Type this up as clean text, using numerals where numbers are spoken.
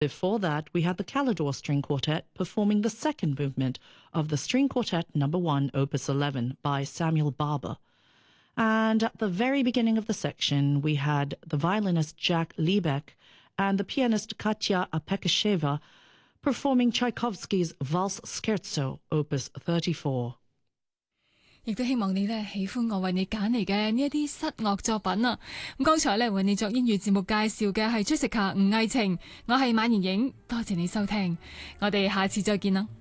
Before that, we had the Calidore String Quartet performing the second movement of the String Quartet No. 1, Opus 11 by Samuel Barber. And at the very beginning of the section, we had the violinist Jack Liebeck and the pianist Katya Apekasheva performing Tchaikovsky's Valse Scherzo, Opus 34. 亦都希望你呢喜歡我為你揀嚟嘅呢一啲室樂作品啊！咁剛才呢為你作音樂節目介紹嘅係 Jessica 吳藝晴，我係馬妍影，多謝你收聽，我哋下次再見啦。